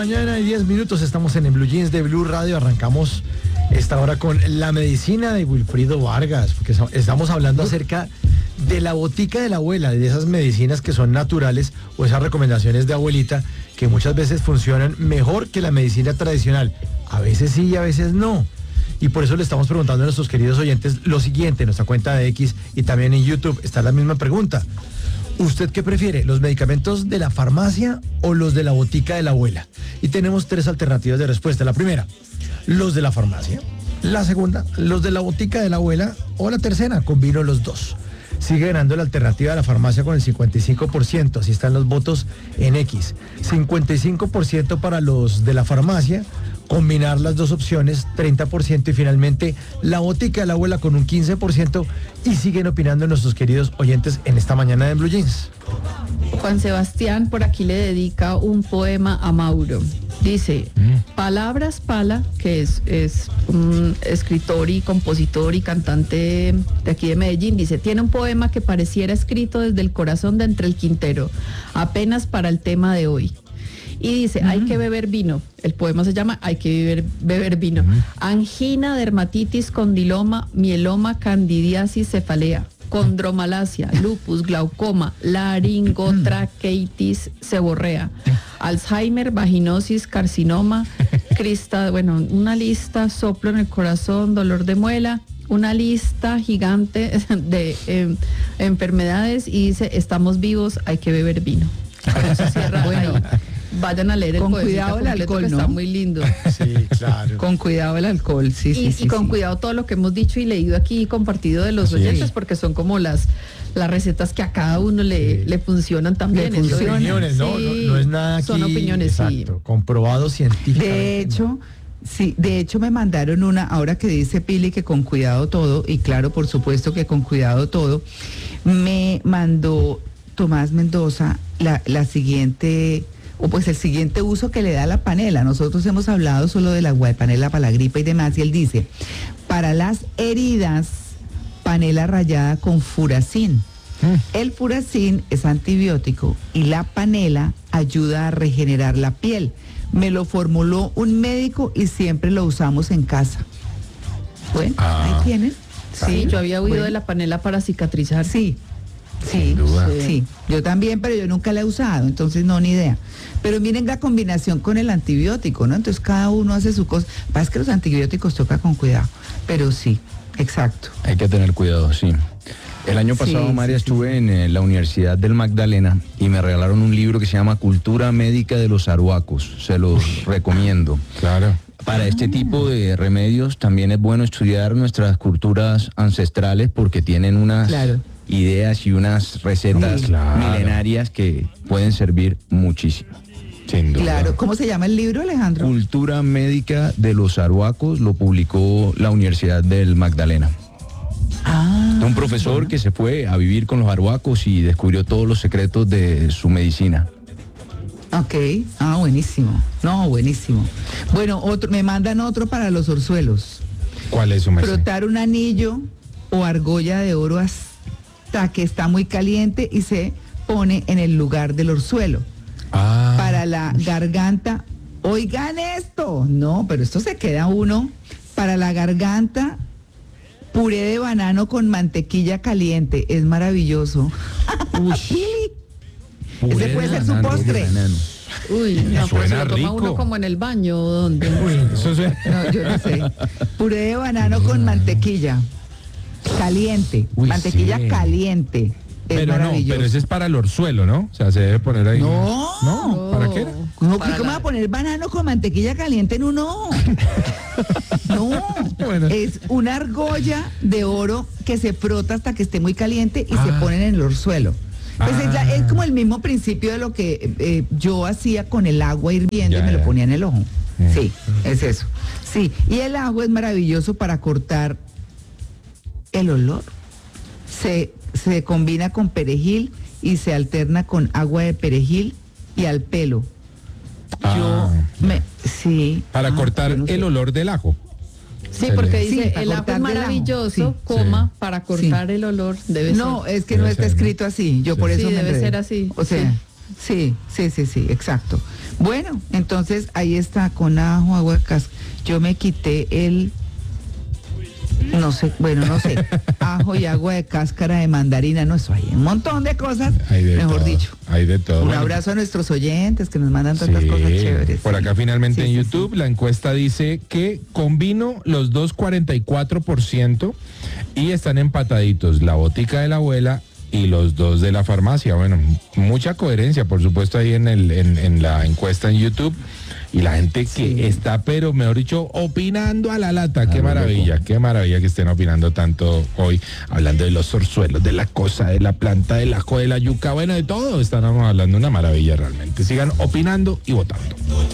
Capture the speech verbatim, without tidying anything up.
mañana y diez minutos, estamos en el Blue Jeans de Blue Radio. Arrancamos esta hora con la medicina de Wilfrido Vargas, porque estamos hablando acerca de la botica de la abuela, de esas medicinas que son naturales o esas recomendaciones de abuelita que muchas veces funcionan mejor que la medicina tradicional. A veces sí y a veces no. Y por eso le estamos preguntando a nuestros queridos oyentes lo siguiente, en nuestra cuenta de X y también en YouTube está la misma pregunta. ¿Usted qué prefiere, los medicamentos de la farmacia o los de la botica de la abuela? Y tenemos tres alternativas de respuesta. La primera, los de la farmacia. La segunda, los de la botica de la abuela. O la tercera, combino los dos. Sigue ganando la alternativa de la farmacia con el cincuenta y cinco por ciento. Así están los votos en X. cincuenta y cinco por ciento para los de la farmacia. Combinar las dos opciones, treinta por ciento, y finalmente la botica de la abuela con un quince por ciento, y siguen opinando nuestros queridos oyentes en esta mañana de Blue Jeans. Juan Sebastián por aquí le dedica un poema a Mauro. Dice, mm. Palabras Pala, que es, es un escritor y compositor y cantante de aquí de Medellín, dice, tiene un poema que pareciera escrito desde el corazón de Entre el Quintero, apenas para el tema de hoy. Y dice, uh-huh. hay que beber vino. El poema se llama Hay que beber, beber vino. Uh-huh. Angina, dermatitis, condiloma, mieloma, candidiasis, cefalea, condromalacia, lupus, glaucoma, laringotraqueitis, seborrea, Alzheimer, vaginosis, carcinoma, crista, bueno, una lista, soplo en el corazón, dolor de muela, una lista gigante de eh, enfermedades, y dice, estamos vivos, hay que beber vino. Eso cierra bueno. ahí. Vayan a leer el con poema. Cuidado el alcohol, que ¿no? Está muy lindo. Sí, claro. Con cuidado el alcohol, sí, y, sí, y sí. con sí. cuidado todo lo que hemos dicho y leído aquí y compartido de los Así oyentes, es. porque son como las las recetas que a cada uno le, sí. le funcionan también. Le funcionan. Opiniones, ¿no? Sí, no, no es nada aquí. Son opiniones, exacto, sí. comprobado científicamente. De hecho, sí, de hecho me mandaron una, ahora que dice Pili que con cuidado todo, y claro, por supuesto que con cuidado todo, me mandó Tomás Mendoza la, la siguiente... o pues el siguiente uso que le da la panela. Nosotros hemos hablado solo del agua de panela para la gripa y demás, y él dice, para las heridas, panela rallada con furacin. Mm. El furacin es antibiótico y la panela ayuda a regenerar la piel. Me lo formuló un médico y siempre lo usamos en casa. Bueno, ah. ahí tienen. Sí, sí, yo había oído bueno. de la panela para cicatrizar. Sí. Sí, sí, sí, yo también, pero yo nunca la he usado, entonces no, ni idea. Pero miren la combinación con el antibiótico, ¿no? Entonces cada uno hace su cosa. Pasa que los antibióticos toca con cuidado, pero sí, exacto. Hay que tener cuidado, sí. El año pasado, sí, María, sí, estuve sí. en eh, la Universidad del Magdalena y me regalaron un libro que se llama Cultura Médica de los Arhuacos. Se los recomiendo. Claro. Para este tipo de remedios también es bueno estudiar nuestras culturas ancestrales porque tienen unas... Claro. ideas y unas recetas sí, claro. milenarias que pueden servir muchísimo. Sin duda. Claro, ¿cómo se llama el libro, Alejandro? Cultura Médica de los Arhuacos, lo publicó la Universidad del Magdalena. Ah, un profesor bueno. que se fue a vivir con los arhuacos y descubrió todos los secretos de su medicina. Ok, ah, buenísimo. No, buenísimo. Bueno, otro, me mandan otro para los orzuelos. ¿Cuál es su merced? Frotar un anillo o argolla de oro hasta que está muy caliente y se pone en el lugar del orzuelo. Ah. Para la garganta, oigan esto, no, pero esto se queda uno. Para la garganta, puré de banano con mantequilla caliente, es maravilloso. Ese puede ser su postre. Uy, no, pues se lo toma uno como en el baño, ¿dónde? Uy, eso suena... No, yo no sé. Puré de banano con mantequilla caliente, Uy, mantequilla sí. caliente. Es pero maravilloso. No, pero ese es para el orzuelo, ¿no? O sea, se debe poner ahí. No. ¿No? ¿Para qué? No, ¿cómo la... va a poner banano con mantequilla caliente en uno? No. Bueno. Es una argolla de oro que se frota hasta que esté muy caliente y ah. se pone en el orzuelo. Pues ah. es, la, es como el mismo principio de lo que eh, yo hacía con el agua hirviendo ya, y me ya. lo ponía en el ojo. Mm. Sí, es eso. Sí, y el ajo es maravilloso para cortar el olor. Se, se combina con perejil y se alterna con agua de perejil y al pelo. Ah, yo me, sí. Para ah, cortar no el olor del ajo. Sí, porque dice, sí, el ajo es maravilloso, sí, coma, sí. para cortar sí. el olor debe no, ser. es que debe no está ser, escrito así, yo sí. por eso sí, me debe enredé. ser así. O sea, Sí, sí, sí, sí, exacto. Bueno, entonces ahí está, con ajo, aguacas. Yo me quité el, no sé, bueno, no sé, ajo y agua de cáscara de mandarina, no, eso hay un montón de cosas, Hay de mejor todo, dicho. hay de todo. Un Bueno, abrazo a nuestros oyentes que nos mandan tantas sí, cosas chéveres. por sí. acá finalmente Sí, en sí, YouTube sí. la encuesta dice que combino los dos cuarenta y cuatro por ciento y están empataditos la botica de la abuela y los dos de la farmacia. Bueno, mucha coherencia, por supuesto, ahí en, el, en, en la encuesta en YouTube. Y la gente que Sí. está, pero mejor dicho, opinando a la lata. Qué lo maravilla, loco. qué maravilla que estén opinando tanto hoy, hablando de los orzuelos, de la cosa, de la planta, del ajo, de la yuca, bueno, de todo. Están hablando una maravilla realmente. Sigan opinando y votando.